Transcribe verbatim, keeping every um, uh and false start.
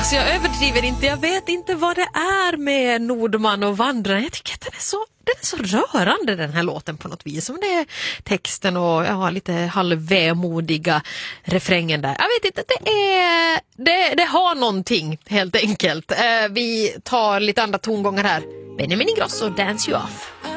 Alltså jag överdriver inte, jag vet inte vad det är med Nordman och Vandrarna. Jag tycker att den är så, den är så rörande den här låten på något vis. Som det är texten och ja, lite halvvemodiga refrängen där. Jag vet inte, det är det, det har någonting helt enkelt. Eh, vi tar lite andra tongångar här. Benjamin Ingrosso, Dance You Off.